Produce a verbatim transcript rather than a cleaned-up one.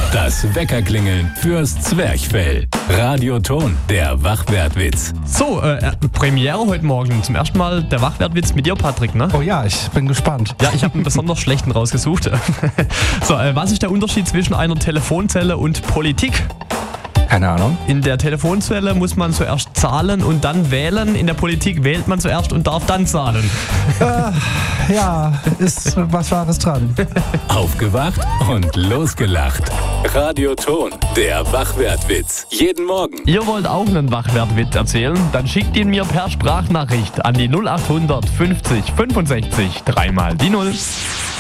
Das Weckerklingeln fürs Zwerchfell. Radioton, der Wachwertwitz. So, äh, Premiere heute Morgen. Zum ersten Mal der Wachwertwitz mit dir, Patrick, ne? Oh ja, ich bin gespannt. Ja, ich habe einen besonders schlechten rausgesucht. So, äh, was ist der Unterschied zwischen einer Telefonzelle und Politik? Keine Ahnung. In der Telefonzelle muss man zuerst zahlen und dann wählen. In der Politik wählt man zuerst und darf dann zahlen. Äh, ja, ist was Wahres dran. Aufgewacht und losgelacht. Radioton, der Wachwertwitz. Jeden Morgen. Ihr wollt auch einen Wachwertwitz erzählen? Dann schickt ihn mir per Sprachnachricht an die null acht hundert fünfzig fünfundsechzig dreimal die Null.